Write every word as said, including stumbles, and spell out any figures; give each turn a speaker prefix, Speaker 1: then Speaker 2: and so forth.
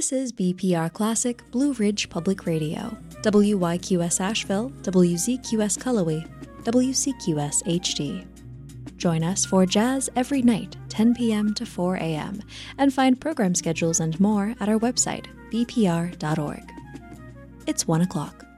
Speaker 1: This is B P R Classic Blue Ridge Public Radio, W Y Q S Asheville, W Z Q S Cullowhee, W C Q S H D. Join us for jazz every night, ten p.m. to four a.m., and find program schedules and more at our website, b p r dot org. It's one o'clock.